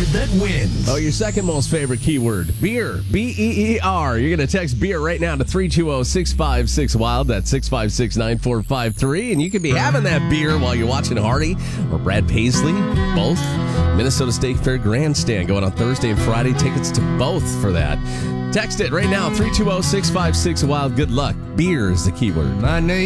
that wins. Oh, your second most favorite keyword, beer, B-E-E-R. You're going to text beer right now to 320-656-WILD. That's 656-9453. And you could be having that beer while you're watching Hardy or Brad Paisley, both. Minnesota State Fair Grandstand going on Thursday and Friday. Tickets to both for that. Text it right now, 320-656-WILD. Good luck. Beer is the keyword. My name